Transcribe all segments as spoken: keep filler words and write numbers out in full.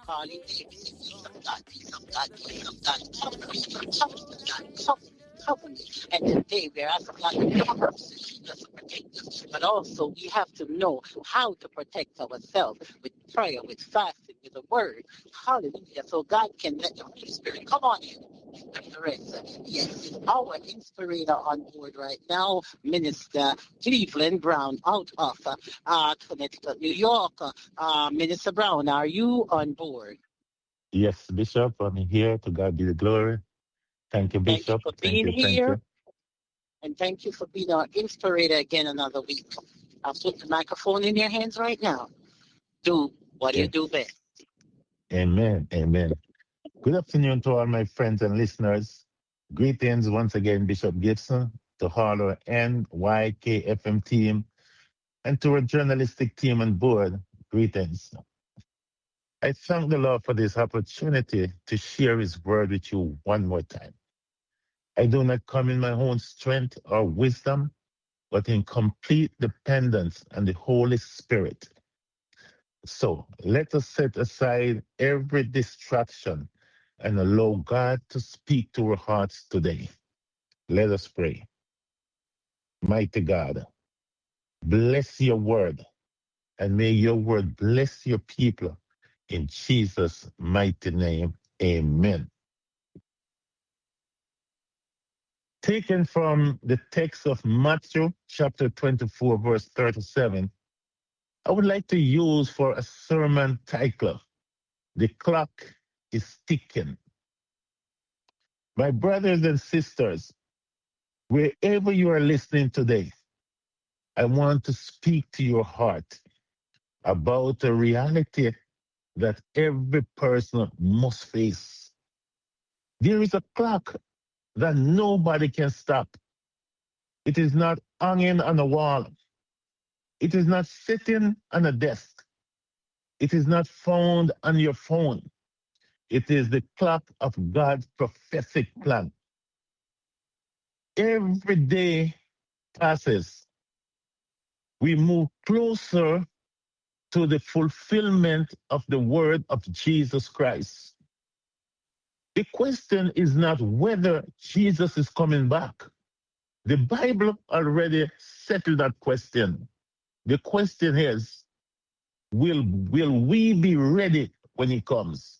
calling peace of God, peace of God, peace of God, cover me, cover me, God, cover me, cover me. And today we're asking God to cover us and shield us and protect us. But also we have to know how to protect ourselves with prayer, with fasting, with the word. Hallelujah. So God can let the Holy Spirit come on in. And the rest. Yes, our inspirator on board right now, Minister Cleveland Brown out of uh, uh, Connecticut, New York. Uh, Minister Brown, are you on board? Yes, Bishop, I'm here. To God be the glory. Thank you, Thank you Bishop. for Thank being you, thank here, you. and thank you for being our inspirator again another week. I'll put the microphone in your hands right now. Do what you Yes. do best. Amen. Amen. Good afternoon to all my friends and listeners. Greetings once again, Bishop Gibson, to all our N Y K F M team, and to our journalistic team and board. Greetings. I thank the Lord for this opportunity to share His word with you one more time. I do not come in my own strength or wisdom, but in complete dependence on the Holy Spirit. So let us set aside every distraction and allow God to speak to our hearts today. Let us pray. Mighty God, bless your word, and may your word bless your people. In Jesus' mighty name, amen. Taken from the text of Matthew chapter twenty-four, verse thirty-seven, I would like to use for a sermon title, The Clock is Ticking. My brothers and sisters, wherever you are listening today, I want to speak to your heart about a reality that every person must face. There is a clock that nobody can stop. It is not hanging on a wall. It is not sitting on a desk. It is not found on your phone. It is the clock of God's prophetic plan. Every day passes, we move closer to the fulfillment of the word of Jesus Christ. The question is not whether Jesus is coming back. The Bible already settled that question. The question is, will, will we be ready when he comes?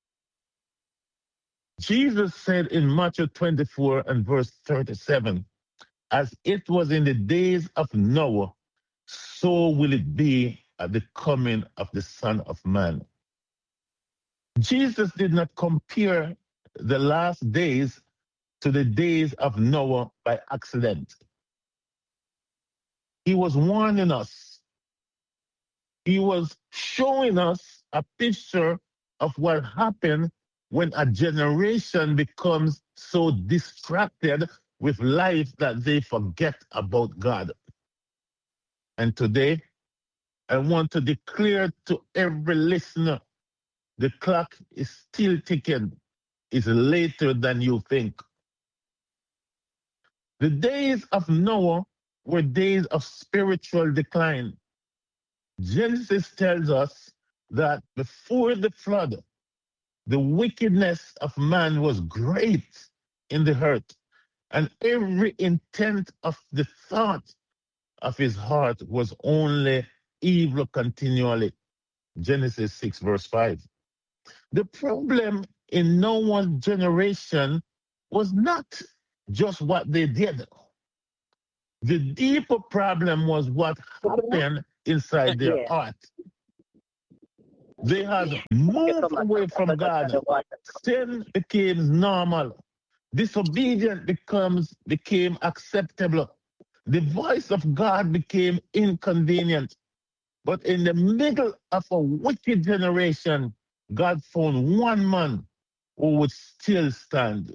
Jesus said in Matthew twenty-four and verse thirty-seven, as it was in the days of Noah, so will it be at the coming of the Son of Man. Jesus did not compare the last days to the days of Noah by accident. He was warning us. He was showing us a picture of what happened when a generation becomes so distracted with life that they forget about God. And today, I want to declare to every listener, the clock is still ticking. It's later than you think. The days of Noah were days of spiritual decline. Genesis tells us that before the flood, the wickedness of man was great in the earth, and every intent of the thought of his heart was only evil continually. Genesis six, verse five. The problem in Noah's generation was not just what they did. The deeper problem was what happened inside their Yeah. heart. They had moved away from God. Sin became normal. Disobedience becomes became acceptable. The voice of God became inconvenient. But in the middle of a wicked generation, God found one man who would still stand.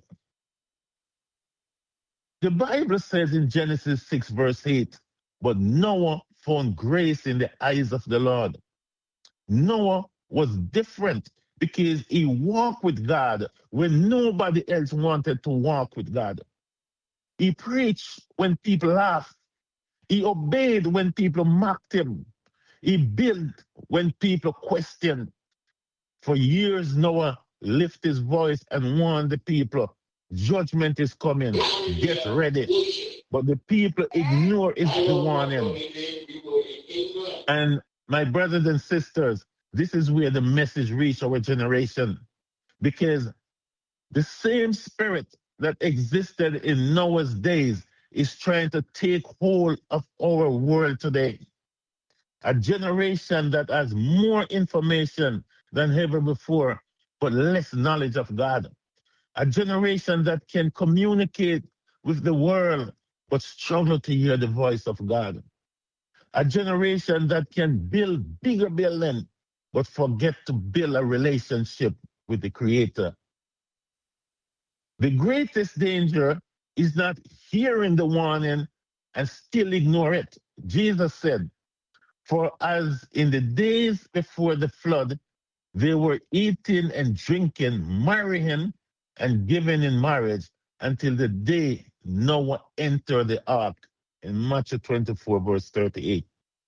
The Bible says in Genesis six, verse eight, but Noah found grace in the eyes of the Lord. Noah was different because he walked with God when nobody else wanted to walk with God. He preached when people laughed. He obeyed when people mocked him. He built when people questioned. For years, Noah lifted his voice and warned the people, judgment is coming, get ready. But the people ignore his warning. And my brothers and sisters, this is where the message reached our generation. Because the same spirit that existed in Noah's days is trying to take hold of our world today. A generation that has more information than ever before, but less knowledge of God. A generation that can communicate with the world, but struggle to hear the voice of God. A generation that can build bigger buildings, but forget to build a relationship with the Creator. The greatest danger is not hearing the warning and still ignore it. Jesus said, for as in the days before the flood, they were eating and drinking, marrying and giving in marriage until the day Noah entered the ark in Matthew twenty-four, verse thirty-eight.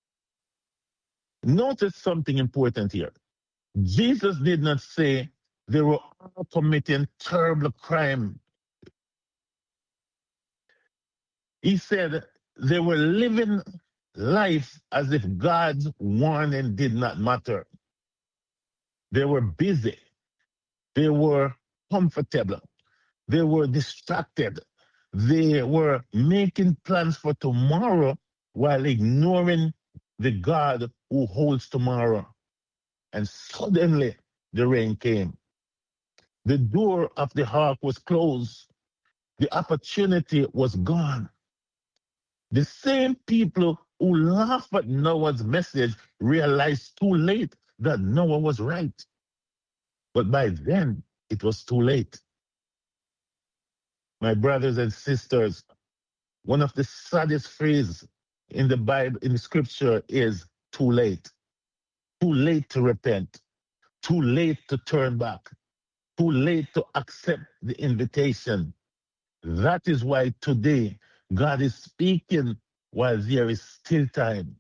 Notice something important here. Jesus did not say they were all committing terrible crime. He said they were living life as if God's warning did not matter. They were busy. They were comfortable. They were distracted. They were making plans for tomorrow while ignoring the God who holds tomorrow. And suddenly the rain came. The door of the ark was closed. The opportunity was gone. The same people who laughed at Noah's message realized too late that Noah was right. But by then, it was too late. My brothers and sisters, one of the saddest phrases in the Bible, in the scripture is too late. Too late to repent. Too late to turn back. Too late to accept the invitation. That is why today God is speaking while there is still time.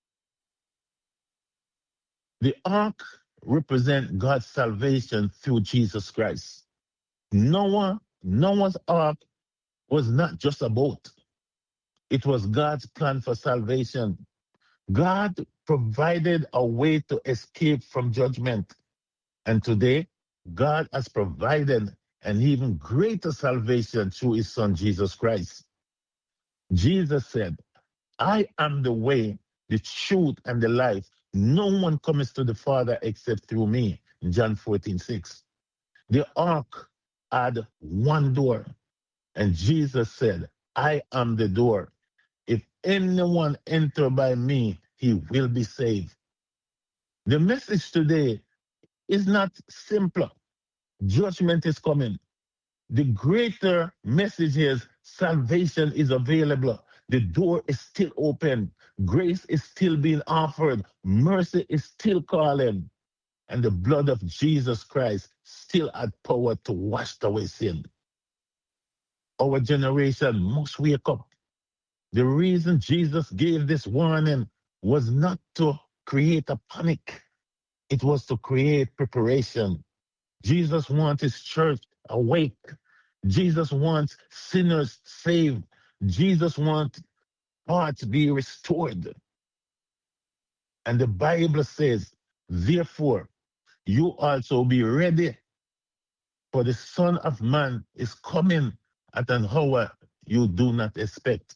The ark represents God's salvation through Jesus Christ. Noah, Noah's ark was not just a boat. It was God's plan for salvation. God provided a way to escape from judgment. And today, God has provided an even greater salvation through his son, Jesus Christ. Jesus said, I am the way, the truth, and the life. No one comes to the Father except through me. John fourteen six. The ark had one door, and Jesus said, I am the door. If anyone enter by me, he will be saved. The message today is not simple. Judgment is coming. The greater message is salvation is available. The door is still open. Grace is still being offered. Mercy is still calling. And the blood of Jesus Christ still had power to wash away sin. Our generation must wake up. The reason Jesus gave this warning was not to create a panic. It was to create preparation. Jesus wants his church awake. Jesus wants sinners saved. Jesus wants hearts to be restored. And the Bible says, therefore, you also be ready, for the Son of Man is coming at an hour you do not expect.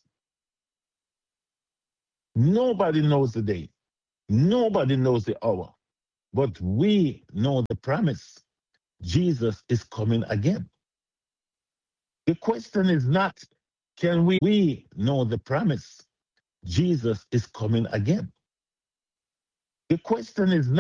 Nobody knows the day. Nobody knows the hour. But we know the promise. Jesus is coming again. The question is not, can we, we know the promise? Jesus is coming again. The question is not,